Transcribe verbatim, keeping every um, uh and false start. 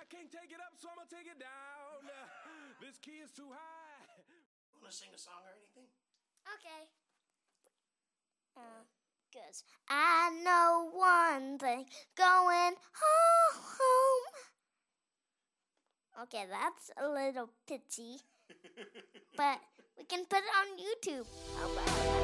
can't take it up, so I'm gonna take it down. This key is too high. Want to sing a song or anything? Okay. Uh, Cause I know one thing, going home. Okay, that's a little pitchy, but we can put it on YouTube. How about